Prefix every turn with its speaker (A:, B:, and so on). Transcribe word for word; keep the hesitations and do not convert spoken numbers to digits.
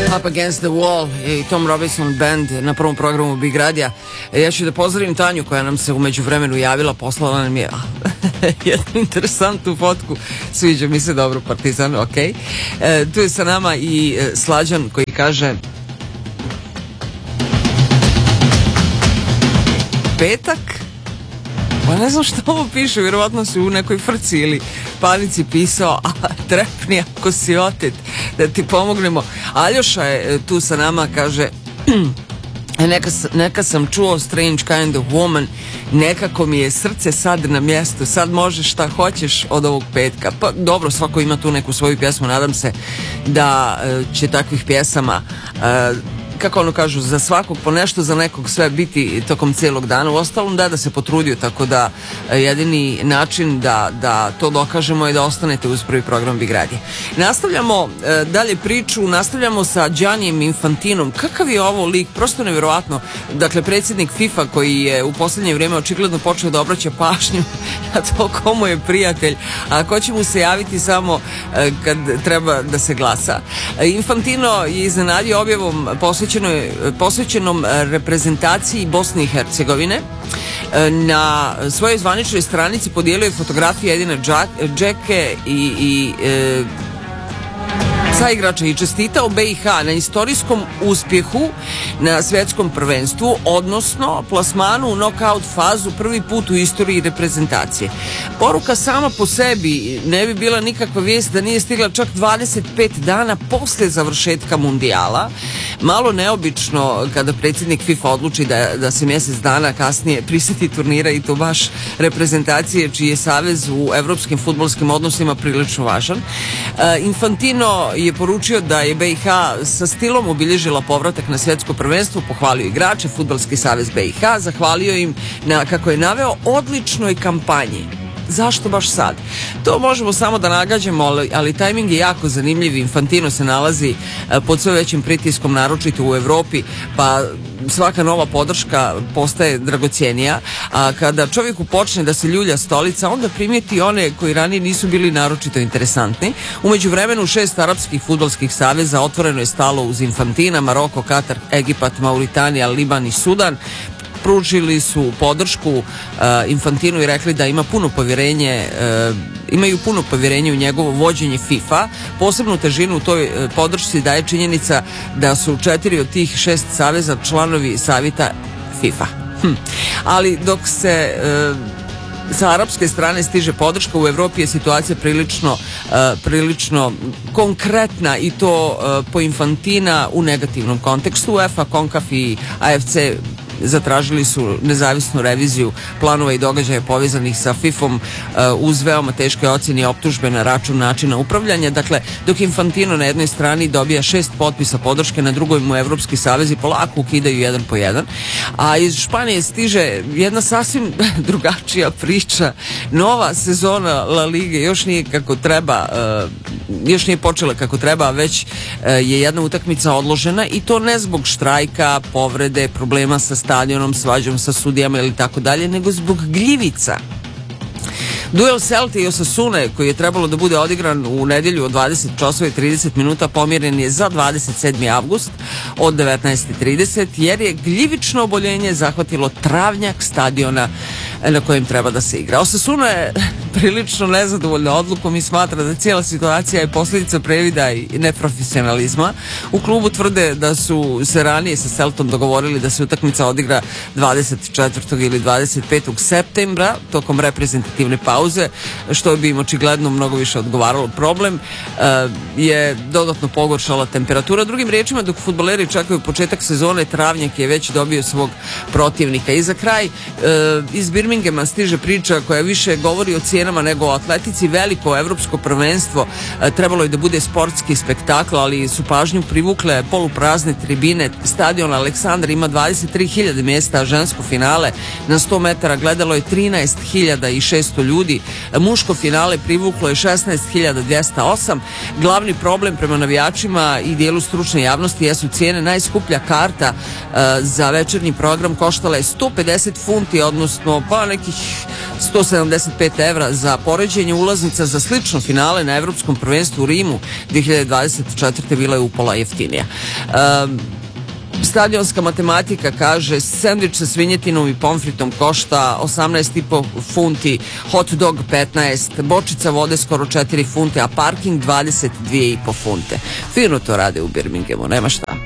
A: Up Against the Wall i Tom Robinson Band na prvom programu Big Radija. Ja ću da pozdravim Tanju koja nam se u međuvremenu javila, poslala nam je jednu interesantnu fotku, sviđa mi se, dobro, Partizan, ok. E, tu je sa nama i e, Slađan koji kaže: petak? Pa ne znam što ovo piše, vjerovatno se u nekoj frci ili panici pisao, a trepni ako si otet, da ti pomognemo. Aljoša je tu sa nama, kaže: neka, neka sam čuo Strange Kind of Woman, nekako mi je srce sad na mjestu, sad možeš šta hoćeš od ovog petka. Pa dobro, svako ima tu neku svoju pjesmu, nadam se da će takvih pjesama, kako ono kažu, za svakog po nešto, za nekog sve biti tokom cijelog dana. U ostalom da, da se potrudio, tako da jedini način da, da to dokažemo je da ostanete uz prvi program Big Radija. Nastavljamo e, dalje priču, nastavljamo sa Giannijem Infantinom. Kakav je ovo lik, prosto nevjerojatno. Dakle, predsjednik FIFA koji je u posljednje vrijeme očigledno počeo da obraća pažnju na to komu je prijatelj, a ko će mu se javiti samo e, kad treba da se glasa. E, Infantino je iznenadio objavom posvećenom posvećenom reprezentaciji Bosne i Hercegovine. Na svojoj zvaničnoj stranici podijelio je fotografije Edina Džeke i, i e, saigrača i čestitao B i H na istorijskom uspjehu na svjetskom prvenstvu, odnosno plasmanu u knockout fazu prvi put u istoriji reprezentacije. Poruka sama po sebi ne bi bila nikakva vijest da nije stigla čak dvadeset pet dana posle završetka mundijala. Malo neobično kada predsjednik FIFA odluči da, da se mjesec dana kasnije prisjeti turnira i to baš reprezentacije čiji je savez u evropskim fudbalskim odnosima prilično važan. E, Infantino je poručio da je B i H sa stilom obilježila povratak na svjetsko prvenstvo, pohvalio igrače, Fudbalski savez B i H, zahvalio im na, kako je naveo, odličnoj kampanji. Zašto baš sad? To možemo samo da nagađamo, ali, ali tajming je jako zanimljiv. Infantino se nalazi pod sve većim pritiskom, naročito u Evropi, pa svaka nova podrška postaje dragocjenija, a kada čovjeku počne da se ljulja stolica, onda primijeti one koji ranije nisu bili naročito interesantni. U međuvremenu šest arapskih fudbalskih saveza otvoreno je stalo uz Infantina: Maroko, Katar, Egipat, Mauritanija, Liban i Sudan. Pružili su podršku uh, Infantinu i rekli da ima puno povjerenje, uh, imaju puno povjerenje u njegovo vođenje FIFA. Posebnu težinu u toj uh, podršci daje činjenica da su četiri od tih šest saveza članovi savjeta FIFA. Hm. Ali dok se uh, sa arapske strane stiže podrška, u Evropi je situacija prilično, uh, prilično konkretna i to uh, po Infantina u negativnom kontekstu. UEFA, CONCACAF i A F C zatražili su nezavisnu reviziju planova i događaja povezanih sa FIFom uh, uz veoma teške ocjene i optužbe na račun načina upravljanja. Dakle, dok Infantino na jednoj strani dobija šest potpisa podrške, na drugoj mu Evropski savezi polako ukidaju jedan po jedan. A iz Španije stiže jedna sasvim drugačija priča. Nova sezona La Lige još nije kako treba, uh, još nije počela kako treba, već uh, je jedna utakmica odložena i to ne zbog štrajka, povrede, problema sa stadionom, svađom sa sudijama ili tako dalje, nego zbog gljivica. Duel Celta i Osasune, koji je trebalo da bude odigran u nedjelju od dvadeset časova i trideset minuta, pomjeren je za dvadeset sedmi avgust od devetnaest i trideset, jer je gljivično oboljenje zahvatilo travnjak stadiona na kojem treba da se igra. Osasuna je prilično nezadovoljna odlukom i smatra da cijela situacija je posljedica previda i neprofesionalizma. U klubu tvrde da su se ranije sa Celtom dogovorili da se utakmica odigra dvadeset četvrtog ili dvadeset petog septembra tokom reprezentativne pauze, što bi im očigledno mnogo više odgovaralo. Problem uh, je dodatno pogoršala temperatura. Drugim riječima, dok fudbaleri čekaju početak sezone, travnjak je već dobio svog protivnika. I za kraj, uh, iz Birminghama stiže priča koja više govori o cijenama nego o atletici. Veliko evropsko prvenstvo uh, trebalo je da bude sportski spektakl, ali su pažnju privukle poluprazne tribine. Stadion Aleksandar ima dvadeset tri hiljade mjesta, a žensko finale na sto metara gledalo je trinaest hiljada šesto ljudi. Muško finale privuklo je šesnaest hiljada dvjesto osam. Glavni problem prema navijačima i dijelu stručne javnosti jesu cijene. Najskuplja karta uh, za večernji program koštala je sto pedeset funti, odnosno pa bila nekih sto sedamdeset pet evra. Za poređenje, ulaznica za slično finale na Evropskom prvenstvu u Rimu dve hiljade dvadeset četvrte bila je upola jeftinija. Um, Stadionska matematika kaže sendvič sa svinjetinom i pomfritom košta osamnaest i po funti, hot dog petnaest, bočica vode skoro četiri funte, a parking dvadeset dve i po funte. Fino to rade u Birminghamu, nema šta.